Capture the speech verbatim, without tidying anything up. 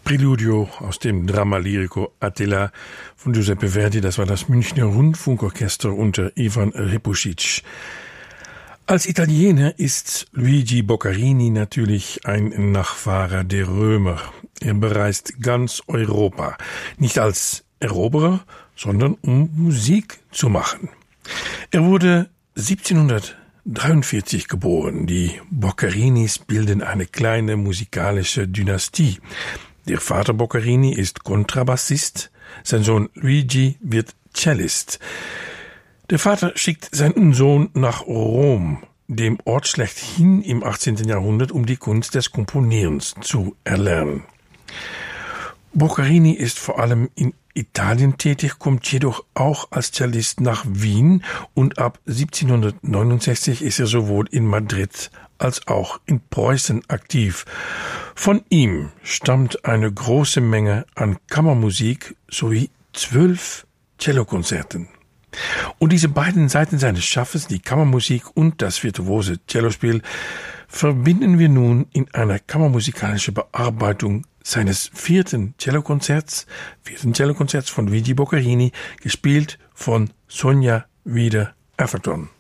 Preludio aus dem Drama Lirico Attila von Giuseppe Verdi, das war das Münchner Rundfunkorchester unter Ivan Repusic. Als Italiener ist Luigi Boccherini natürlich ein Nachfahre der Römer. Er bereist ganz Europa, nicht als Eroberer, sondern um Musik zu machen. Er wurde siebzehnhundertdreiundvierzig geboren. Die Boccherinis bilden eine kleine musikalische Dynastie. Der Vater Boccherini ist Kontrabassist, sein Sohn Luigi wird Cellist. Der Vater schickt seinen Sohn nach Rom, dem Ort schlechthin im achtzehnten Jahrhundert, um die Kunst des Komponierens zu erlernen. Boccherini ist vor allem in Italien tätig, kommt jedoch auch als Cellist nach Wien und ab siebzehnhundertneunundsechzig ist er sowohl in Madrid als auch in Preußen aktiv. Von ihm stammt eine große Menge an Kammermusik sowie zwölf Cellokonzerten. Und diese beiden Seiten seines Schaffens, die Kammermusik und das virtuose Cellospiel, verbinden wir nun in einer kammermusikalischen Bearbeitung seines vierten Cellokonzerts, vierten Cellokonzerts von Luigi Boccherini, gespielt von Sonja Wieder-Atherton.